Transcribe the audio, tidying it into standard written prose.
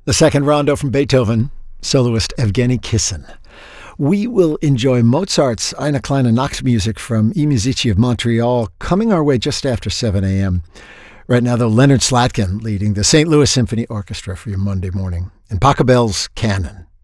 The second rondo from Beethoven, soloist Evgeny Kissin. We will enjoy Mozart's Eine kleine Nachtmusik from I Musici of Montreal coming our way just after 7 a.m. Right now, though, Leonard Slatkin leading the St. Louis Symphony Orchestra for your Monday morning. And Pachelbel's Canon